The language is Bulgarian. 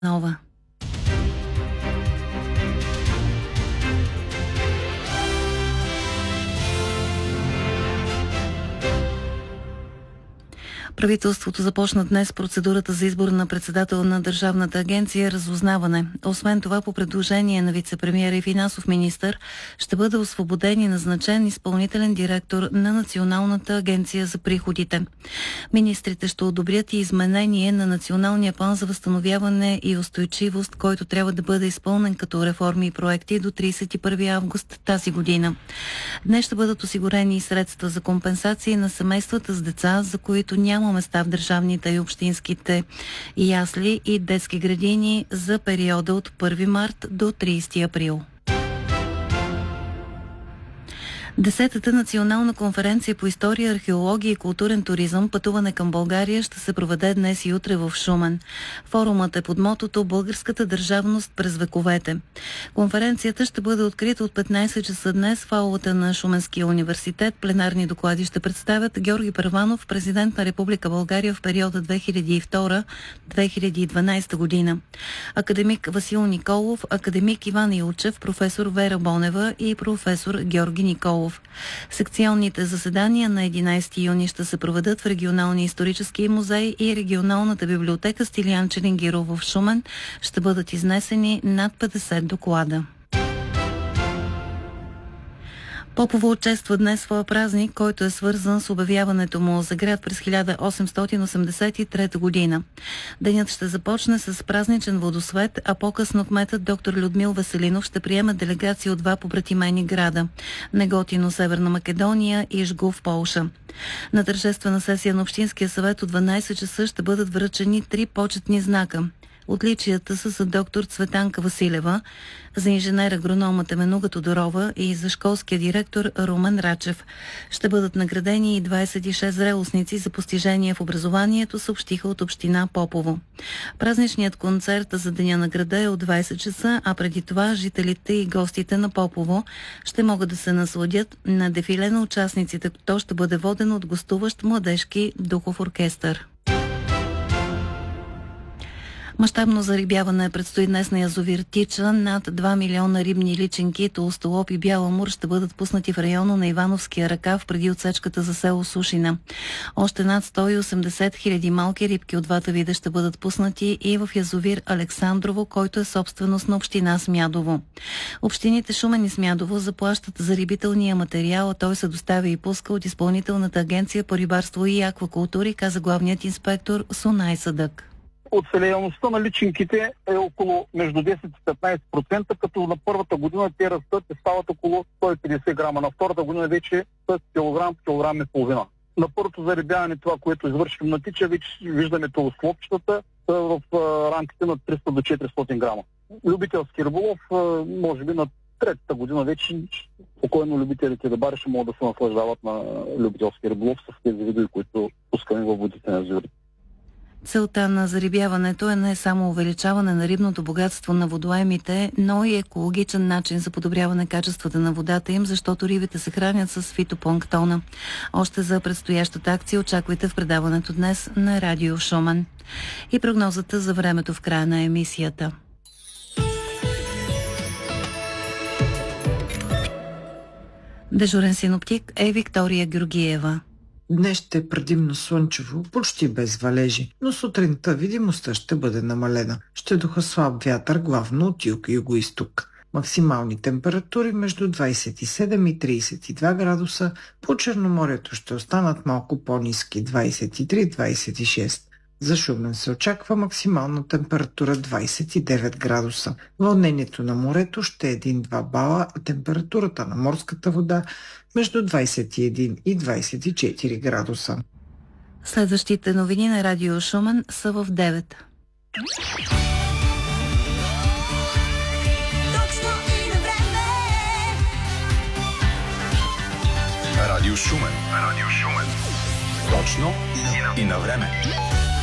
Нова. Правителството започна днес процедурата за избор на председател на Държавната агенция разузнаване. Освен това, по предложение на вицепремиера и финансов министър, ще бъде освободен и назначен изпълнителен директор на Националната агенция за приходите. Министрите ще одобрят и изменение на Националния план за възстановяване и устойчивост, който трябва да бъде изпълнен като реформи и проекти до 31 август тази година. Днес ще бъдат осигурени и средства за компенсации на семействата с деца, за които няма места в държавните и общинските ясли и детски градини за периода от 1 март до 30 април. 10-та национална конференция по история, археология и културен туризъм «Пътуване към България» ще се проведе днес и утре в Шумен. Форумът е под мотото «Българската държавност през вековете». Конференцията ще бъде открита от 15 часа днес в аулата на Шуменския университет. Пленарни доклади ще представят Георги Първанов, президент на Република България в периода 2002-2012 година, академик Васил Николов, академик Иван Илчев, професор Вера Бонева и професор Георги Николов. Секционните заседания на 11 юни ще се проведат в Регионалния исторически музей и Регионалната библиотека Стилиян Челингиров в Шумен. Ще бъдат изнесени над 50 доклада. Попово чества днес своя празник, който е свързан с обявяването му за град през 1883 година. Денят ще започне с празничен водосвет, а по-късно кметът доктор Людмил Веселинов ще приеме делегация от два побратимени града – Неготино, Северна Македония и Жгув, Полша. На тържествена сесия на Общинския съвет от 12 часа ще бъдат връчени 3 почетни знака. Отличията са за доктор Цветанка Василева, за инженер-агронома Теменуга Тодорова и за школския директор Румен Рачев. Ще бъдат наградени и 26 зрелостници за постижения в образованието, съобщиха от община Попово. Празничният концерт за Деня на града е от 20 часа, а преди това жителите и гостите на Попово ще могат да се насладят на дефиле на участниците. То ще бъде водено от гостуващ младежки духов оркестър. Мащабно зарибяване предстои днес на язовир Тича. Над 2 милиона рибни личинки, толстолоб и бял амур ще бъдат пуснати в района на Ивановския ръкав преди отсечката за село Сушина. Още над 180 хиляди малки рибки от двата вида ще бъдат пуснати и в язовир Александрово, който е собственост на община Смядово. Общините Шумен и Смядово заплащат зарибителния материал, а той се доставя и пуска от Изпълнителната агенция по рибарство и аквакултури, каза главният инспектор Сунай Садък. Оцеляемостта на личинките е около между 10 и 15%, като на първата година те растат и стават около 150 грама. На втората година вече с килограм и половина. На първото зарибяване, това, което извършим на Тича, вече виждаме толстолобчетата в рамките на 300 до 400 грама. Любителски риболов, може би на третата година вече спокойно любителите рибари ще могат да се наслаждават на любителски риболов с тези видове, които пускаме във водите на язовирите. Целта на зарибяването е не само увеличаване на рибното богатство на водоемите, но и екологичен начин за подобряване качествата на водата им, защото рибите се хранят с фитопланктона. Още за предстоящата акция очаквайте в предаването днес на Радио Шумен. И прогнозата за времето в края на емисията. Дежурен синоптик е Виктория Георгиева. Днес ще е предимно слънчево, почти без валежи, но сутринта видимостта ще бъде намалена. Ще духа слаб вятър, главно от юг и юго-изток. Максимални температури между 27 и 32 градуса, по Черноморието ще останат малко по-ниски 23-26. За Шумен се очаква максимална температура 29 градуса. Вълнението на морето ще е 1-2 бала, а температурата на морската вода между 21 и 24 градуса. Следващите новини на Радио Шумен са в 9. Радио Шумен. Точно и на време.